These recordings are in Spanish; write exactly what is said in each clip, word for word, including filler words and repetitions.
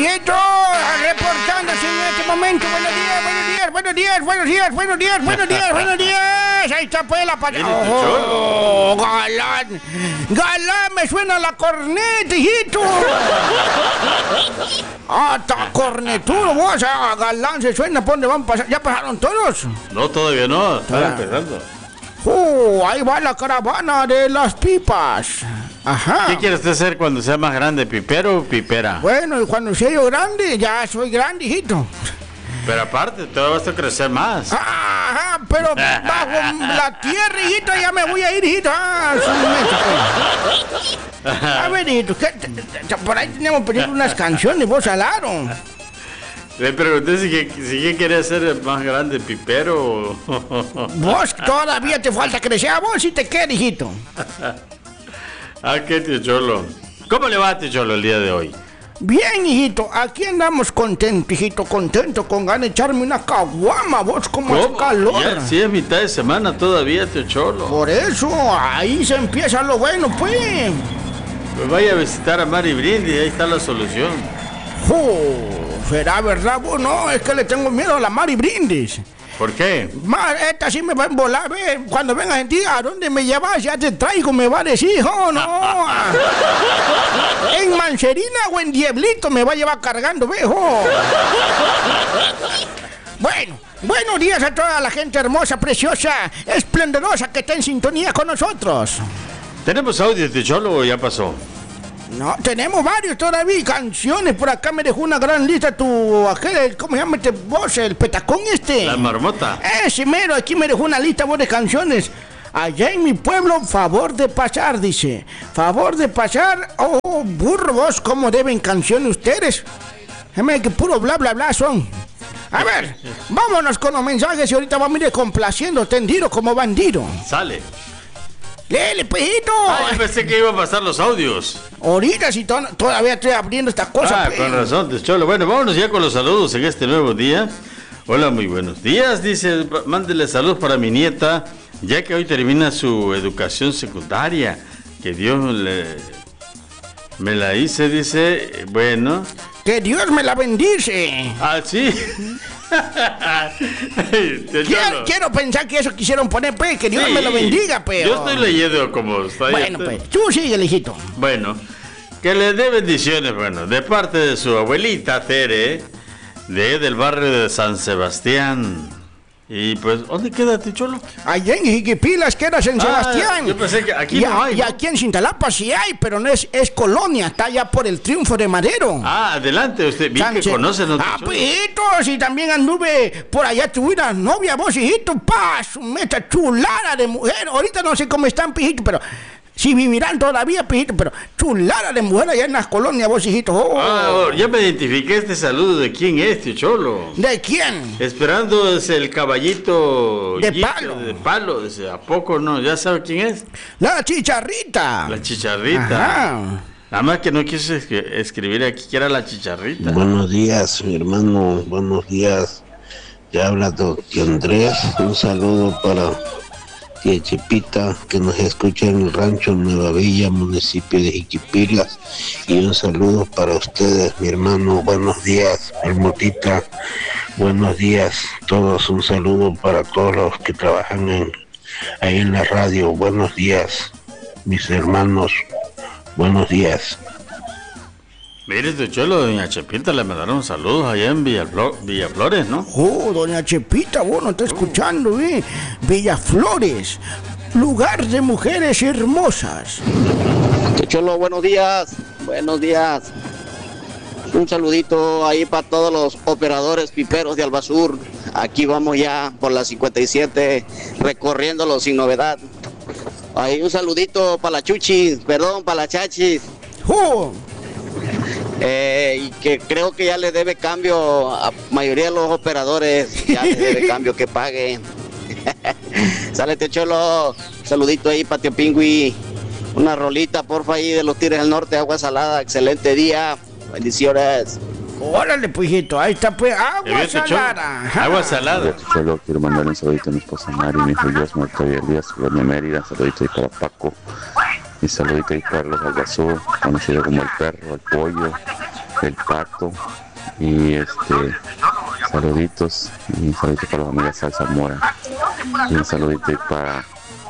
hijito, reportándose en este momento. Buenos días, buenos días, buenos días, buenos días, buenos días, buenos días, buenos días. Ahí está pues la pantalla. Oh, galán, galán, me suena la corneta, hijito. Ah, está cornetudo, vos, ah, galán, se suena, ¿por dónde van a pasar? ¿Ya pasaron todos? No, todavía no, están empezando. Uh, ahí va la caravana de las pipas. Ajá. ¿Qué quiere usted ser cuando sea más grande, pipero o pipera? Bueno, y cuando sea yo grande, ya soy grande, hijito. Pero aparte, todavía vas a crecer más. Ajá, pero bajo la tierra, hijito, ya me voy a ir, hijito. Ah, pues. A ver, hijito, ¿qué? Por ahí tenemos que pedir unas canciones, vos alaron. Le pregunté si que, si que quería ser más grande, pipero. Vos todavía te falta crecer, a vos si te quieres, hijito. Ah, qué tío Cholo. ¿Cómo le va, tío Cholo, el día de hoy? Bien, hijito, aquí andamos contentos, hijito, contento, con ganas de echarme una caguama, vos, como es calor. Ya, sí, es mitad de semana todavía, tío Cholo. Por eso, ahí se empieza lo bueno, pues. Pues vaya a visitar a Mari Brindis, ahí está la solución. Oh, ¿será verdad vos? No, es que le tengo miedo a la Mari Brindis. ¿Por qué? Mar, esta sí me va a embolar, ve. Cuando venga gente, ¿a dónde me llevas? Ya te traigo, me va a decir, oh, no. En Mancerina o en Diablito me va a llevar cargando, viejo. Bueno, buenos días a toda la gente hermosa, preciosa, esplendorosa que está en sintonía con nosotros. ¿Tenemos audio de Cholo o ya pasó? No, tenemos varios todavía, canciones. Por acá me dejó una gran lista tu, aquel, ¿cómo se llama este vos? El petacón este. La marmota. Ese mero, aquí me dejó una lista vos de canciones. Allá en mi pueblo, favor de pasar, dice. Favor de pasar. Oh, burro, vos, ¿cómo deben canciones ustedes? Déjame que puro bla, bla, bla son. A ver, vámonos con los mensajes y ahorita vamos a ir complaciendo, tendido como bandido. Sale. ¡Lele, pejito! Ah, yo pensé que iba a pasar los audios. Ahorita si to todavía estoy abriendo esta cosa. Ah, pe con razón, tío Cholo. Bueno, vámonos ya con los saludos en este nuevo día. Hola, muy buenos días. Dice, mándele saludos para mi nieta, ya que hoy termina su educación secundaria. Que Dios le... me la hice, dice, bueno. Que Dios me la bendice. Ah, sí. quiero, quiero pensar que eso quisieron poner, pues, que Dios sí, me lo bendiga, pero. Yo estoy leyendo como está ahí. Bueno, pues, tú sigue, hijito. Bueno, que le dé bendiciones, bueno, de parte de su abuelita Tere, de del barrio de San Sebastián. Y pues, ¿dónde queda Ticholo? Allá en Jiquipilas quedas en ah, Sebastián. Yo pensé que aquí y no a, hay. Y ¿no? Aquí en Cintalapa sí hay, pero no es, es colonia, está allá por el Triunfo de Madero. Ah, adelante, usted, vi que conoce, ¿no? Ah, pues, hijito, si también anduve por allá, tuve una novia, vos, hijito, paz, meta chulada de mujer. Ahorita no sé cómo están, pijito, pero... Si vivirán todavía, pijito, pero chulada de mujer allá en las colonias, vos, hijito. Oh. Ah, ya me identifiqué este saludo. ¿De quién es, tío Cholo? ¿De quién? Esperando es el caballito... De palo. De palo, dice, ¿a poco no? ¿Ya sabe quién es? La chicharrita. La chicharrita. Ajá. Nada más que no quiso escribir aquí que era la chicharrita. Buenos días, mi hermano. Buenos días. Ya habla don Andrés. Un saludo para... tía Chepita, que nos escucha en el rancho Nueva Villa, municipio de Jiquipilas, y un saludo para ustedes, mi hermano. Buenos días, Marmotita. Buenos días, todos. Un saludo para todos los que trabajan en, ahí en la radio. Buenos días, mis hermanos. Buenos días. Mire, tu Cholo, doña Chepita le mandaron saludos allá en Villaflor, Villaflores, ¿no? Oh, doña Chepita, vos no estás escuchando, ¿eh? Villaflores, lugar de mujeres hermosas. Tu Cholo, buenos días, buenos días. Un saludito ahí para todos los operadores piperos de Albasur. Aquí vamos ya por la cincuenta y siete, recorriéndolo sin novedad. Ahí un saludito para la Chuchi, perdón, para la Chachis. Oh. Eh, y que creo que ya le debe cambio a mayoría de los operadores, ya le debe cambio que paguen. Sale Tío Cholo, saludito ahí para Tío Pingüi, una rolita porfa ahí de los Tigres del Norte, agua salada, excelente día, bendiciones. Órale, pujito, ahí está pues, agua salada. Ajá. Agua salada. Yo solo quiero mandarle un saludito a mi esposa Mari, mi hijo Josmo, Octavio Díaz, Doña Mérida, saludito ahí para Paco. Y saludito ahí Carlos Albazú, conocido como el perro, el pollo, del Pato y este saluditos y un saludito para la familia Salsa Mora y un saludito para...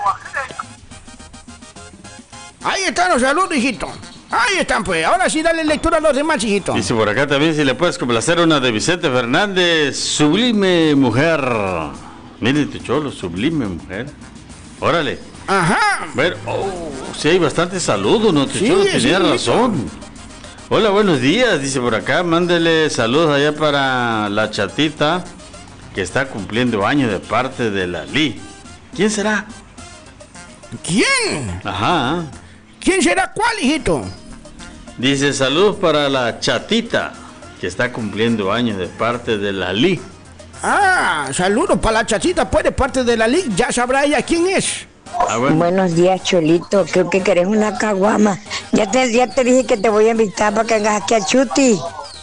Ahí están los saludos, hijito. Ahí están, pues. Ahora sí, dale lectura a los demás, hijito. Dice por acá también si le puedes complacer una de Vicente Fernández, Sublime Mujer. Mire, tu cholo, Sublime Mujer. Órale. Ajá. Bueno, oh, sí hay bastantes saludos, ¿no? Tu Sí, cholo sí, tenía sí. razón. Hola, buenos días, dice por acá. Mándele saludos allá para la chatita que está cumpliendo años de parte de la Li. ¿Quién será? ¿Quién? Ajá. ¿Quién será cuál, hijito? Dice saludos para la chatita que está cumpliendo años de parte de la Li. Ah, saludos para la chachita, pues, de parte de la Liga. Ya sabrá ella quién es. Ah, bueno. Buenos días, Cholito. Creo que querés una caguama. Ya te, ya te dije que te voy a invitar para que vengas aquí a Chuti.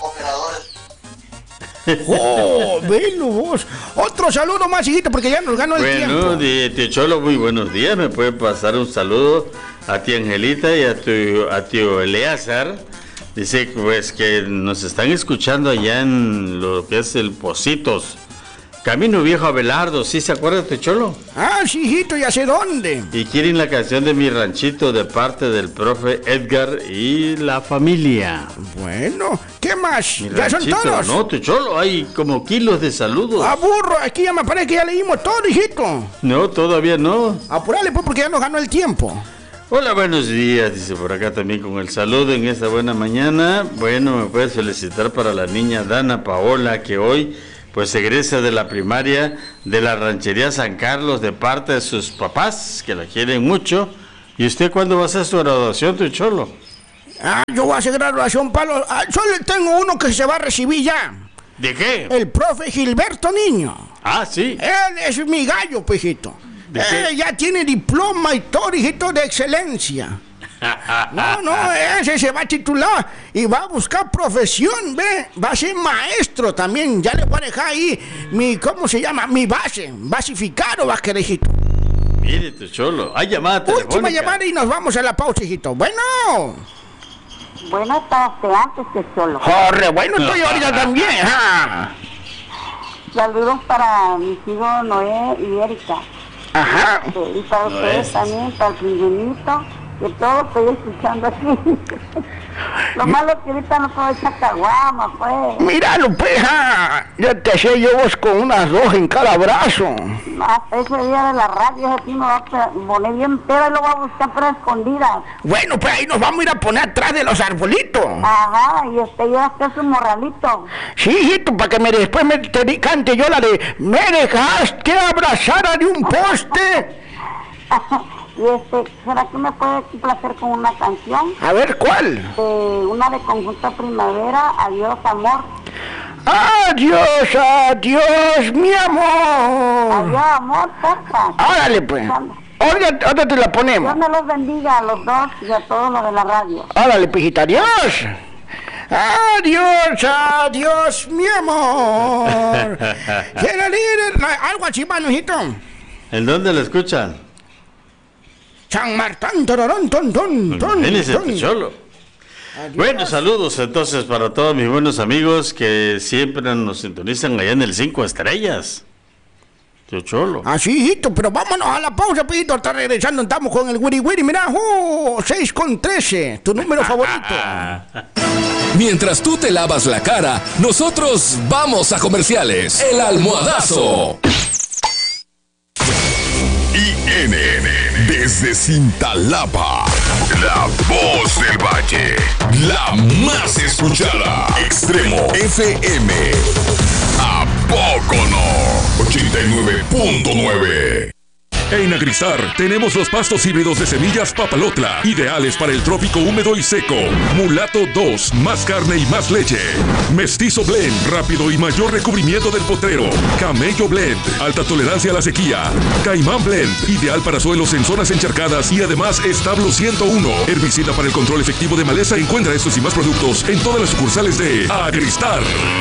Oh, velo vos. Otro saludo más, hijito, porque ya nos ganó el Bueno, tiempo. de tío Cholo, muy buenos días. Me puede pasar un saludo a ti Angelita y a tu a tío Eleazar. Dice pues que nos están escuchando allá en lo que es el Pocitos. Camino Viejo Abelardo, ¿sí se acuerda de Cholo? Ah, sí, hijito, ya sé dónde. Y quieren la canción de Mi Ranchito de parte del profe Edgar y la familia. Bueno, ¿qué más? Mi ¿Ya son ranchito, todos? No, tu Cholo, hay como kilos de saludos. Aburro, aquí ya me parece que ya leímos todo, hijito. No, todavía no. Apurale, pues, porque ya nos ganó el tiempo. Hola, buenos días, dice por acá también con el saludo en esta buena mañana. Bueno, me puedes felicitar para la niña Dana Paola, que hoy pues egresa de la primaria de la ranchería San Carlos de parte de sus papás, que la quieren mucho. ¿Y usted cuándo va a hacer su graduación, tu Cholo? Ah, yo voy a hacer graduación, palo. Ah, solo tengo uno que se va a recibir ya. ¿De qué? El profe Gilberto Niño. Ah, sí. Él es mi gallo, pejito. ¿De qué? Él ya tiene diploma y todo, hijito, de excelencia. No, no, ese se va a titular y va a buscar profesión, ve, va a ser maestro también. Ya le voy a dejar ahí mi, ¿cómo se llama? Mi base, basificado va a querer, hijito. Mire, tu Cholo, hay llamada telefónica. Última llamada y nos vamos a la pausa, hijito. Bueno. Bueno, estáste antes que Cholo. Jorge, bueno, estoy ahorita también, ¿ah? Saludos para mis hijos Noé y Erika. Ajá. Y para Noé. ustedes también, para el pingüinito, que todo estoy escuchando aquí. Lo malo es que ahorita no puedo echar caguama, pues. Míralo, pues, ah, ya te sé yo vos con unas dos en cada brazo. Hasta ese día de la radio, ese sí me va a poner bien pero y lo voy a buscar para escondidas. Bueno, pues ahí nos vamos a ir a poner atrás de los arbolitos. Ajá, y este ya está su morralito. Sí, hijito, para que me después me te cante yo la de me dejaste abrazar de un poste. Y este, ¿será que me puede complacer con una canción? A ver, ¿cuál? Eh, una de Conjunto Primavera, Adiós Amor. Adiós, adiós, mi amor. Adiós Amor, porfa. Órale, pues. Ahorita, ahorita te la ponemos. Dios me los bendiga a los dos y a todos los de la radio. Órale, pijita, adiós. Adiós, adiós, mi amor. Algo así, manujito. ¿En dónde lo escuchan? San Martín, tororón, ton, ton, ton, Él es el ton. Cholo. Bueno, saludos entonces para todos mis buenos amigos que siempre nos sintonizan allá en el Cinco Estrellas. Tío Cholo. Así, hijito, pero vámonos a la pausa, pijito. Está regresando, estamos con el Wiri Wiri. Mirá, oh, seis con trece, tu número favorito. Mientras tú te lavas la cara, nosotros vamos a comerciales. El almohadazo. I N N desde Cintalapa, la voz del valle, la más escuchada. Extremo F M. ¿A poco no? ochenta y nueve punto nueve. En Agristar tenemos los pastos híbridos de semillas Papalotla, ideales para el trópico húmedo y seco. Mulato dos, más carne y más leche. Mestizo Blend, rápido y mayor recubrimiento del potrero. Camello Blend, alta tolerancia a la sequía. Caimán Blend, ideal para suelos en zonas encharcadas y además establo ciento uno, herbicida para el control efectivo de maleza. Encuentra estos y más productos en todas las sucursales de Agristar.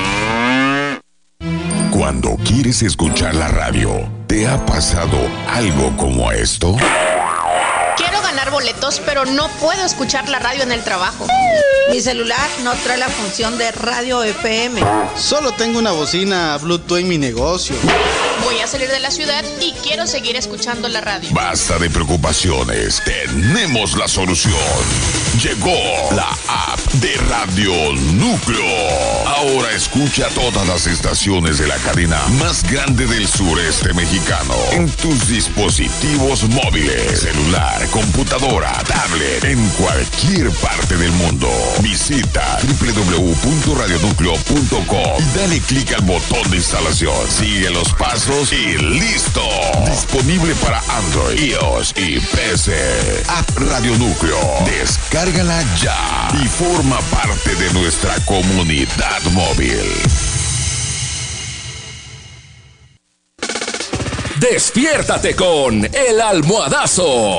Cuando quieres escuchar la radio, ¿te ha pasado algo como esto? Quiero ganar boletos, pero no puedo escuchar la radio en el trabajo. Mi celular no trae la función de radio F M. Solo tengo una bocina Bluetooth en mi negocio. Voy a salir de la ciudad y quiero seguir escuchando la radio. Basta de preocupaciones, tenemos la solución. Llegó la app de Radio Núcleo. Ahora escucha todas las estaciones de la cadena más grande del sureste mexicano en tus dispositivos móviles, celular, computadora, tablet, en cualquier parte del mundo. Visita doble u doble u doble u punto radio núcleo punto com y dale clic al botón de instalación. Sigue los pasos y listo. Disponible para Android, iOS y P C. App Radio Núcleo. Descárgala ya y forma parte de nuestra comunidad móvil. Despiértate con El Almohadazo.